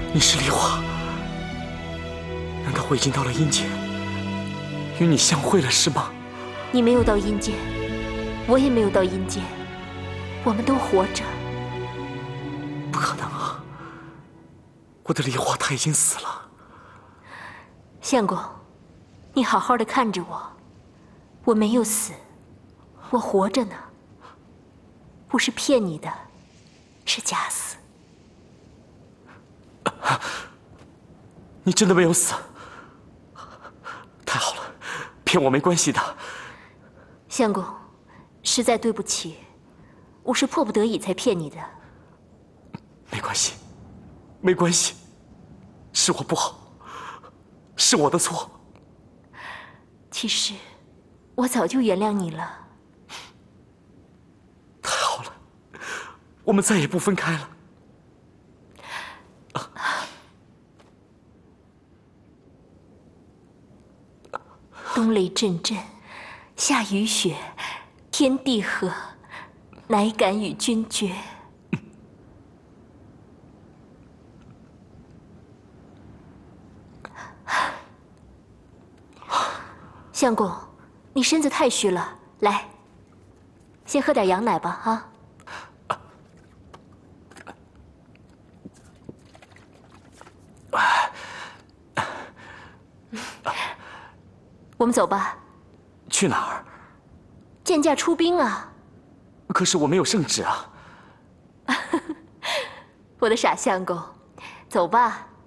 你是梨花，难道我已经到了阴间，与你相会了，是吗？ 你没有到阴间，我也没有到阴间，我们都活着。 不可能啊！我的梨花她已经死了。 相公，你好好的看着我，我没有死，我活着呢。不是骗你的，是假死。 你真的没有死？太好了，骗我没关系的。 相公，实在对不起，我是迫不得已才骗你的。 没关系，没关系，是我不好，是我的错。 其实，我早就原谅你了。 太好了，我们再也不分开了。 冬雷阵阵，夏雨雪，天地合，乃敢与君绝。相公，你身子太虚了，来，先喝点羊奶吧，啊。我们走吧。 去哪儿？ 见驾出兵啊！ 可是我没有圣旨啊。 我的傻相公，走吧。